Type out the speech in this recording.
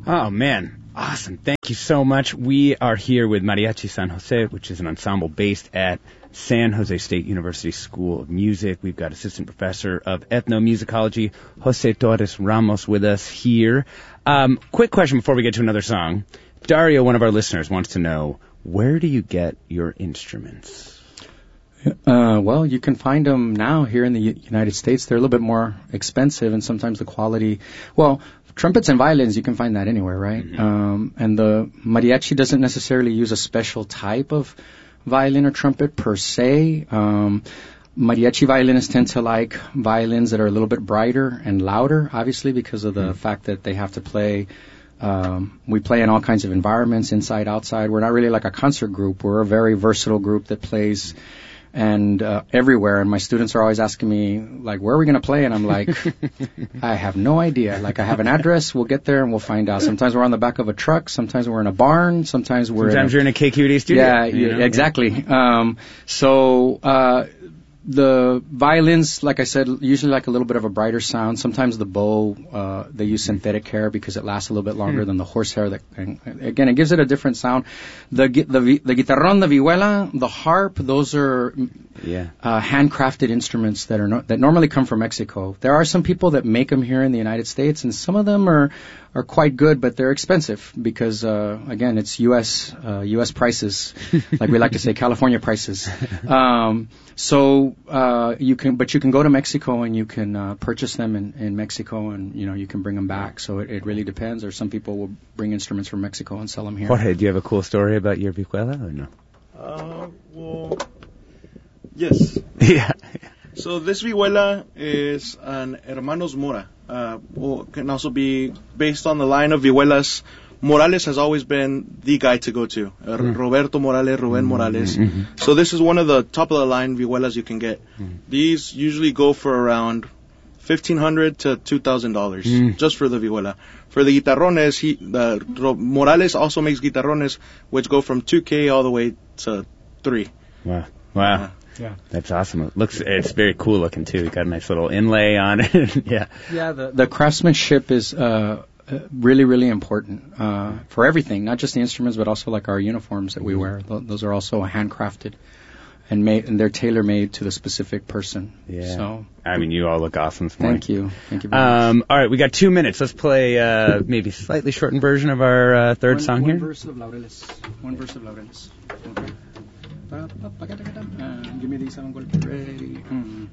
Oh, man. Awesome. Thank you so much. We are here with Mariachi San Jose, which is an ensemble based at San Jose State University School of Music. We've got Assistant Professor of Ethnomusicology, Jose Torres Ramos, with us here. Quick question before we get to another song. Dario, one of our listeners, wants to know, where do you get your instruments? Well, you can find them now here in the United States. They're a little bit more expensive, and sometimes the quality... Well, trumpets and violins, you can find that anywhere, right? Mm-hmm. And the mariachi doesn't necessarily use a special type of violin or trumpet per se. Mariachi violinists tend to like violins that are a little bit brighter and louder, obviously, because of the fact that they have to play... we play in all kinds of environments, inside, outside. We're not really like a concert group. We're a very versatile group that plays... and everywhere, and my students are always asking me, like, where are we going to play? And I'm like, I have no idea. Like, I have an address, we'll get there and we'll find out. Sometimes we're on the back of a truck, sometimes we're in a barn, sometimes you're in a KQED studio. Yeah, exactly. The violins, like I said, usually like a little bit of a brighter sound. Sometimes the bow, they use synthetic hair because it lasts a little bit longer than the horsehair. Again, it gives it a different sound. The guitarrón, the vihuela, the harp, those are handcrafted instruments that normally come from Mexico. There are some people that make them here in the United States, and some of them are quite good, but they're expensive because, again, it's U.S. prices, like we like to say, California prices. You can go to Mexico and you can purchase them in Mexico, and you can bring them back. So it really depends. Or some people will bring instruments from Mexico and sell them here. Jorge, do you have a cool story about your vihuela or no? Well, yes. Yeah. So this vihuela is an Hermanos Mora. Can also be based on the line of vihuelas. Morales has always been the guy to go to. Roberto Morales, Rubén Morales. Mm-hmm. So this is one of the top of the line vihuelas you can get. These usually go for around $1,500 to $2,000 just for the vihuela. For the guitarrones, Morales also makes guitarrones which go from $2,000 all the way to $3,000. Wow. Yeah, that's awesome. It's very cool looking too. You got a nice little inlay on it. Yeah. Yeah, the craftsmanship is really, really important for everything, not just the instruments, but also like our uniforms that we wear. Those are also handcrafted and they're tailor-made to the specific person. Yeah. So, I mean, you all look awesome this morning. Thank you very much. All right, we got 2 minutes. Let's play maybe a slightly shortened version of our third song here. One verse of Laureles. Okay. Give me these, I'm going to be ready.